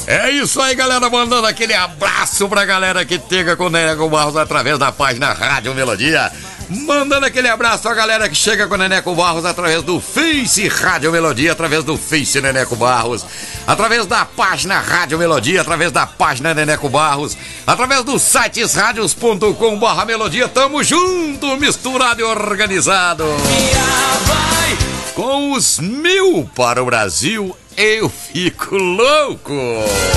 É isso aí, galera, mandando aquele abraço pra galera que chega com o Neneco Barros através da página Rádio Melodia. Mandando aquele abraço pra galera que chega com o Neneco Barros através do Face Rádio Melodia, através do Face Neneco Barros, através da página Rádio Melodia, através da página Neneco Barros, através dos sites radios.com/melodia. Tamo junto, misturado e organizado. Com os 1000 para o Brasil, eu fico louco.